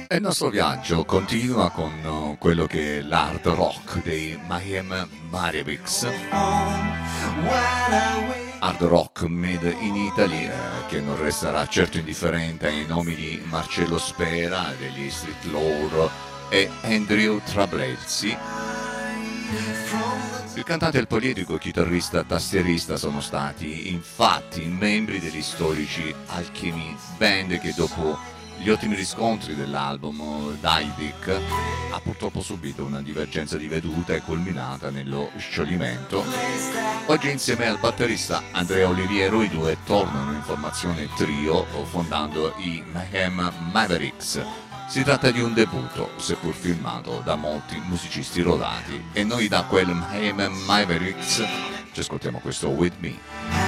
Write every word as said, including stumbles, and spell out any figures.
E il nostro viaggio continua con uh, quello che è l'hard rock dei Mayhem Mavericks. Hard rock made in Italy, eh, che non resterà certo indifferente ai nomi di Marcello Spera degli Street Lord e Andrew Trabelsi. Il cantante, il poliedrico, il chitarrista, tastierista sono stati infatti membri degli storici Alchemy Band, che dopo gli ottimi riscontri dell'album Die Dick ha purtroppo subito una divergenza di vedute culminata nello scioglimento. Oggi insieme al batterista Andrea Oliviero i due tornano in formazione trio fondando i Mayhem Mavericks. Si tratta di un debutto, seppur firmato da molti musicisti rodati, e noi da quel Mayhem Mavericks ci ascoltiamo questo With Me.